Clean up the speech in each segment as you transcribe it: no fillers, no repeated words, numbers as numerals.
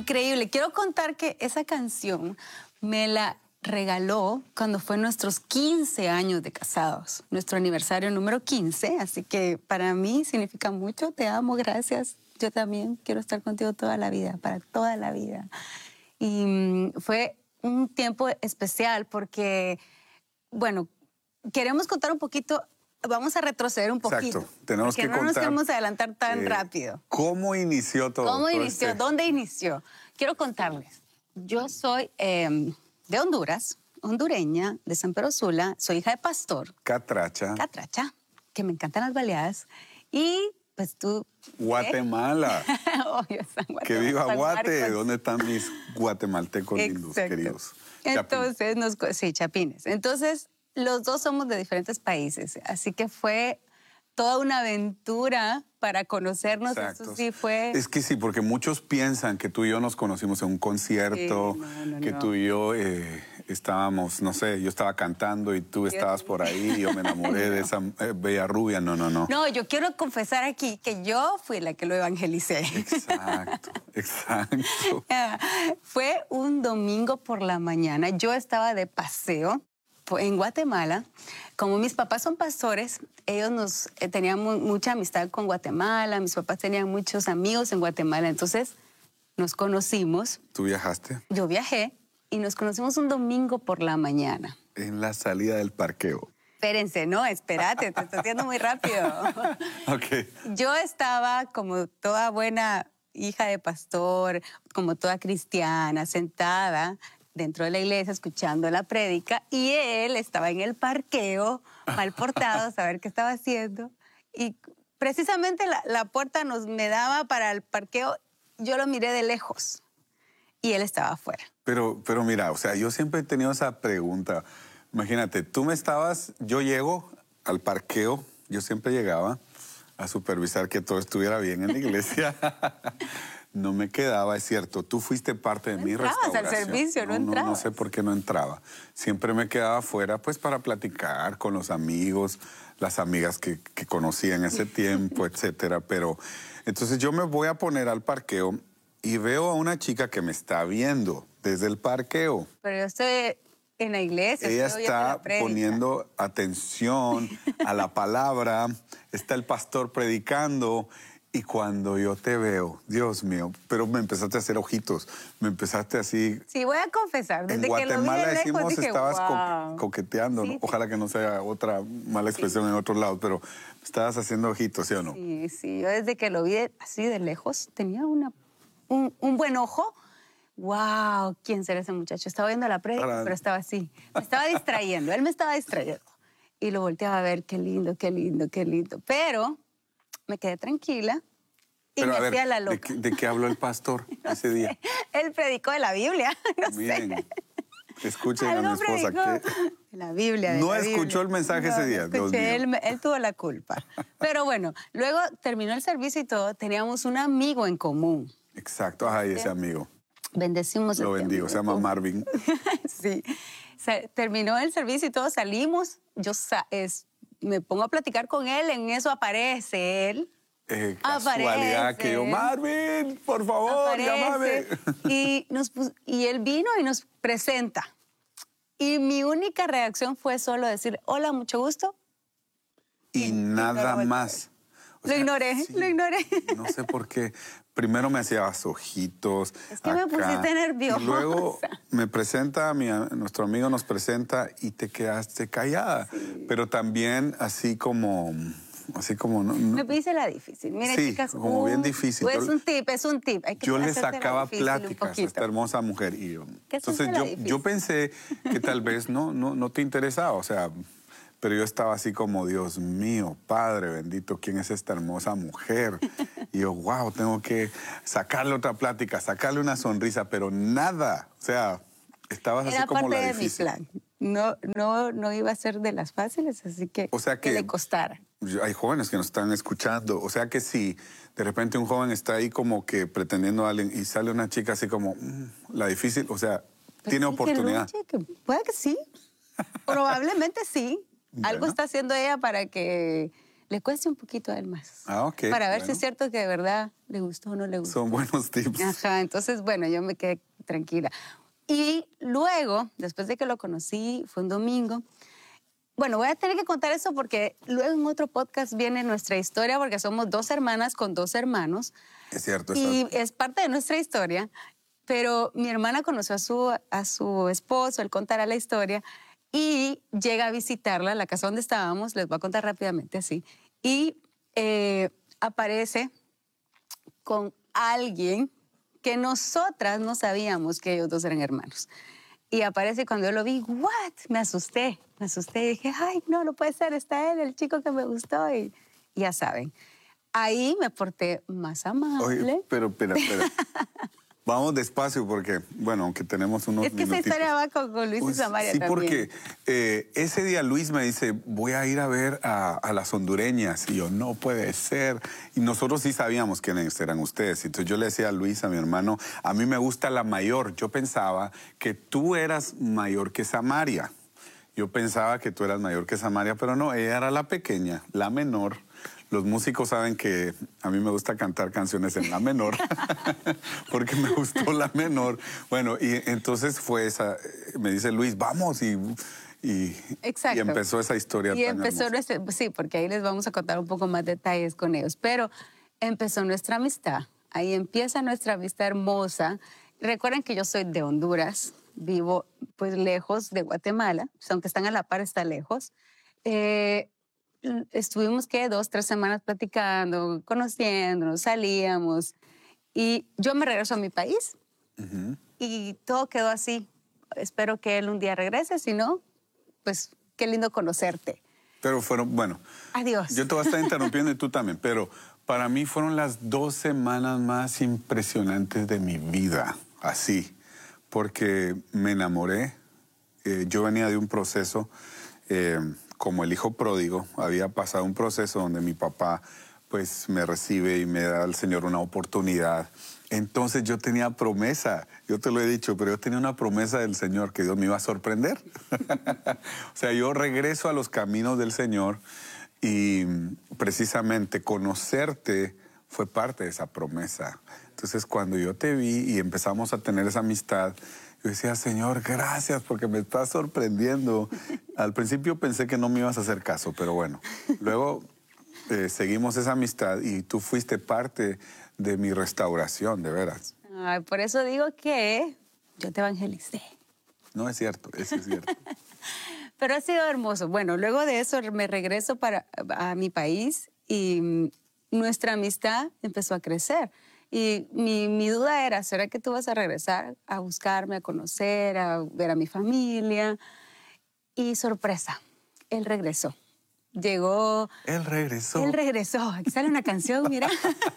increíble. Quiero contar que esa canción me la regaló cuando fue nuestros 15 años de casados, nuestro aniversario número 15, así que para mí significa mucho. Te amo, gracias. Yo también quiero estar contigo toda la vida, para toda la vida. Y fue un tiempo especial porque, bueno, queremos contar un poquito, vamos a retroceder un poquito. Exacto, tenemos que contar. No nos queremos adelantar tan rápido. ¿Cómo inició todo? ¿Cómo inició? ¿Dónde inició? Quiero contarles. Yo soy de Honduras, hondureña, de San Pedro Sula, soy hija de pastor. Catracha. Catracha, que me encantan las baleadas. Y pues tú... Guatemala. Obvio, San Guatemala. Que viva San Guate. Marcos. ¿Dónde están mis guatemaltecos lindos, queridos? Entonces, sí, chapines. Entonces, los dos somos de diferentes países, así que fue toda una aventura para conocernos. Exacto. Eso sí fue... Es que sí, porque muchos piensan que tú y yo nos conocimos en un concierto, que tú y yo estábamos, no sé, yo estaba cantando y tú estabas por ahí y yo me enamoré de esa bella rubia. No. No, yo quiero confesar aquí que yo fui la que lo evangelicé. Exacto. Fue un domingo por la mañana. Yo estaba de paseo en Guatemala. Como mis papás son pastores, ellos tenían mucha amistad con Guatemala. Mis papás tenían muchos amigos en Guatemala. Entonces, nos conocimos. ¿Tú viajaste? Yo viajé y nos conocimos un domingo por la mañana. En la salida del parqueo. Espérense, no, espérate, te estás haciendo muy rápido. Ok. Yo estaba como toda buena hija de pastor, como toda cristiana, sentada dentro de la iglesia escuchando la prédica, y él estaba en el parqueo, mal portado, a saber qué estaba haciendo. Y precisamente la puerta me daba para el parqueo, yo lo miré de lejos y él estaba afuera. Pero mira, o sea, yo siempre he tenido esa pregunta. Imagínate, yo llego al parqueo, yo siempre llegaba a supervisar que todo estuviera bien en la iglesia. No me quedaba, es cierto, tú fuiste parte de mi restauración. No entrabas al servicio, no entrabas. No sé por qué no entraba. Siempre me quedaba afuera, pues, para platicar con los amigos, las amigas que conocí en ese tiempo, etcétera. Pero, entonces yo me voy a poner al parqueo y veo a una chica que me está viendo desde el parqueo. Pero yo estoy en la iglesia. Ella está poniendo atención a la palabra, está el pastor predicando. Y cuando yo te veo, Dios mío, pero me empezaste a hacer ojitos, me empezaste así... Sí, voy a confesar, desde en Guatemala que lo vi de decimos lejos, dije, estabas wow. coqueteando, Sí, ¿no? sí. Ojalá que no sea otra mala expresión en otros lados, pero estabas haciendo ojitos, ¿sí o no? Sí, yo desde que lo vi así de lejos tenía un buen ojo. Wow, ¿quién será ese muchacho? Estaba viendo la prédica, pero estaba así. Me estaba distrayendo, él me estaba distrayendo. Y lo volteaba a ver, qué lindo, qué lindo, qué lindo. Pero me quedé tranquila y Pero me a ver, hacía la loca. ¿de qué habló el pastor ese día? Él predicó de la Biblia, no Miren, sé. escuchen a mi esposa que... De la Biblia. No escuchó el mensaje ese día, Dios mío. Él tuvo la culpa. Pero bueno, luego terminó el servicio y todo, teníamos un amigo en común. Exacto, y ese amigo. Bendecimos. Lo bendigo, se llama Marvin. Sí. Terminó el servicio y todos salimos. Yo me pongo a platicar con él, en eso aparece él. Casualidad que yo, Marvin, por favor, llámame. Y él vino y nos presenta. Y mi única reacción fue solo decir, hola, mucho gusto. Y nada más. Lo ignoré. No sé por qué. Primero me hacías ojitos. Es que me pusiste nerviosa. Y luego me presenta, nuestro amigo nos presenta y te quedaste callada. Sí. Pero también así como no. Me puse la difícil. Miren, sí, chicas, como bien difícil. Es un tip. Hay que yo le sacaba pláticas a esta hermosa mujer y yo. Entonces yo pensé que tal vez no te interesaba, o sea, pero yo estaba así como, Dios mío, Padre bendito, ¿quién es esta hermosa mujer? Y yo, wow, tengo que sacarle otra plática, sacarle una sonrisa, pero nada, o sea, estabas así como la difícil. Era parte de mi plan. No iba a ser de las fáciles, así que, o sea que le costara. Hay jóvenes que nos están escuchando, o sea que si de repente un joven está ahí como que pretendiendo a alguien y sale una chica así como, la difícil, o sea, pues tiene oportunidad. Puede que sí, probablemente sí. Algo está haciendo ella para que le cueste un poquito a él más. Ah, ok. Para ver si es cierto que de verdad le gustó o no le gustó. Son buenos tips. Ajá, entonces, bueno, yo me quedé tranquila. Y luego, después de que lo conocí, fue un domingo. Bueno, voy a tener que contar eso porque luego en otro podcast viene nuestra historia, porque somos 2 hermanas con 2 hermanos. Es cierto. Y es parte de nuestra historia. Pero mi hermana conoció a su esposo, él contará la historia, y llega a visitarla, la casa donde estábamos, les voy a contar rápidamente así, y aparece con alguien que nosotras no sabíamos que ellos 2 eran hermanos. Y aparece cuando yo lo vi, ¿what? Me asusté y dije, ay, no puede ser, está él, el chico que me gustó, y ya saben. Ahí me porté más amable. Oye, pero espera. Vamos despacio porque, bueno, aunque tenemos unos minutitos. Esa historia va con Luis y Samaria sí, también. Sí, porque ese día Luis me dice, voy a ir a ver a las hondureñas. Y yo, no puede ser. Y nosotros sí sabíamos quiénes eran ustedes. Entonces yo le decía a Luis, a mi hermano, a mí me gusta la mayor. Yo pensaba que tú eras mayor que Samaria. Yo pensaba que tú eras mayor que Samaria, pero no, ella era la pequeña, la menor. Los músicos saben que a mí me gusta cantar canciones en la menor, porque me gustó la menor. Bueno, y entonces fue esa, me dice Luis, vamos, y empezó esa historia y tan empezó sí, porque ahí les vamos a contar un poco más detalles con ellos, pero empezó nuestra amistad. Ahí empieza nuestra amistad hermosa. Recuerden que yo soy de Honduras, vivo pues lejos de Guatemala, aunque están a la par, está lejos. Estuvimos, ¿qué? 2, 3 semanas platicando, conociéndonos, salíamos. Y yo me regreso a mi país. Y todo quedó así. Espero que él un día regrese. Si no, pues qué lindo conocerte. Pero fueron, bueno. Adiós. Yo te voy a estar interrumpiendo y tú también. Pero para mí fueron las 2 semanas más impresionantes de mi vida. Así. Porque me enamoré. Yo venía de un proceso... como el hijo pródigo, había pasado un proceso donde mi papá pues me recibe y me da al Señor una oportunidad. Entonces yo tenía promesa, yo te lo he dicho, pero yo tenía una promesa del Señor que Dios me iba a sorprender. O sea, yo regreso a los caminos del Señor y precisamente conocerte fue parte de esa promesa. Entonces cuando yo te vi y empezamos a tener esa amistad, yo decía, Señor, gracias porque me estás sorprendiendo. Al principio pensé que no me ibas a hacer caso, pero bueno. Luego seguimos esa amistad y tú fuiste parte de mi restauración, de veras. Ay, por eso digo que yo te evangelicé. No es cierto, eso es cierto. Pero ha sido hermoso. Bueno, luego de eso me regreso a mi país y nuestra amistad empezó a crecer. Y mi duda era, ¿será que tú vas a regresar a buscarme, a conocer, a ver a mi familia? Y sorpresa, él regresó. Llegó... Él regresó. Él regresó. Aquí sale una canción, mira.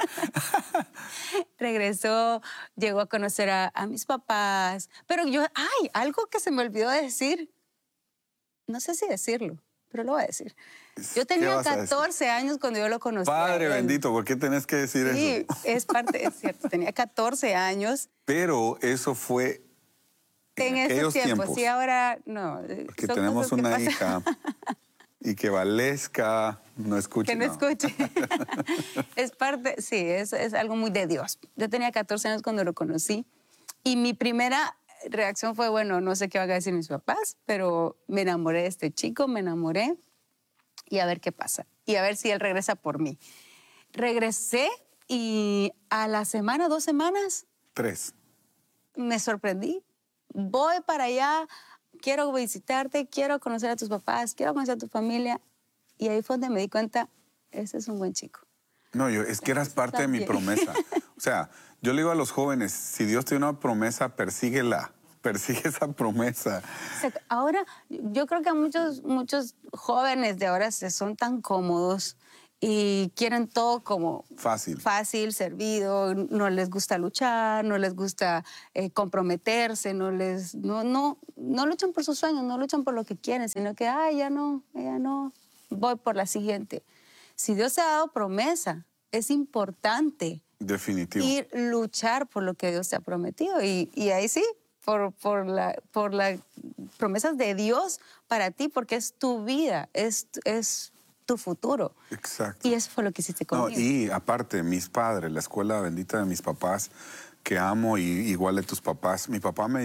Regresó, llegó a conocer a mis papás. Pero algo que se me olvidó de decir. No sé si decirlo, pero lo voy a decir. Yo tenía 14 años cuando yo lo conocí. Padre bendito, ¿por qué tenés que decir eso? Sí, es cierto. Tenía 14 años. Pero eso fue en esos tiempos. Sí, ahora no. Porque tenemos una hija y que Valesca no escuche. Que no escuche. Es parte, sí, es algo muy de Dios. Yo tenía 14 años cuando lo conocí y mi primera reacción fue, bueno, no sé qué van a decir mis papás, pero me enamoré de este chico, me enamoré. Y a ver qué pasa. Y a ver si él regresa por mí. Regresé y a la semana, 2 semanas... 3. Me sorprendí. Voy para allá, quiero visitarte, quiero conocer a tus papás, quiero conocer a tu familia. Y ahí fue donde me di cuenta, ese es un buen chico. No, es que eras parte de mi promesa. O sea, yo le digo a los jóvenes, si Dios tiene una promesa, persíguela. Persigue esa promesa. Ahora, yo creo que muchos jóvenes de ahora son tan cómodos y quieren todo como fácil, servido, no les gusta luchar, no les gusta comprometerse, no luchan por sus sueños, no luchan por lo que quieren, sino que, ya no, voy por la siguiente. Si Dios te ha dado promesa, es importante ir luchar por lo que Dios te ha prometido y ahí sí, por las promesas de Dios para ti, porque es tu vida, es tu futuro. Exacto. Y eso fue lo que hiciste conmigo. No, y aparte, mis padres, la escuela bendita de mis papás, que amo, y igual de tus papás. Mi papá me